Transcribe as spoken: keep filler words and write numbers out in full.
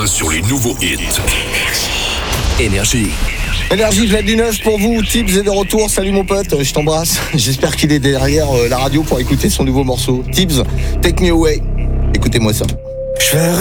main sur les nouveaux hits. Énergie. Énergie, je du neuf pour vous. Tibbs est de retour. Salut mon pote, je t'embrasse. J'espère qu'il est derrière la radio pour écouter son nouveau morceau. Tibbs, Take Me Away. Écoutez-moi ça. Je verrai